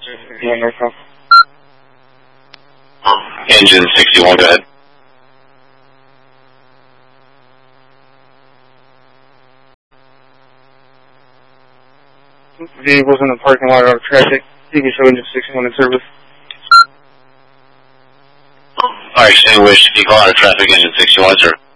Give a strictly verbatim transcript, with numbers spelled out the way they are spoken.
Yeah, no problem. Engine sixty-one, go ahead. Vehicles in the parking lot out of traffic. You can show engine sixty-one in service. Alright, extinguish vehicle out of traffic, engine sixty-one, sir.